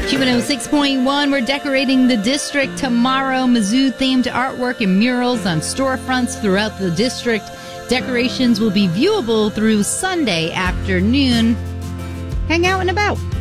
Q106.1, we're decorating the district tomorrow. Mizzou-themed artwork and murals on storefronts throughout the district. Decorations will be viewable through Sunday afternoon. Hang out and about.